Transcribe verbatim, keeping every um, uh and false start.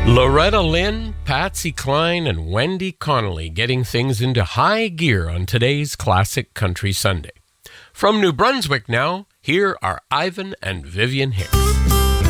Loretta Lynn, Patsy Cline, and Wendy Connolly getting things into high gear on today's Classic Country Sunday. From New Brunswick now, here are Ivan and Vivian Hicks.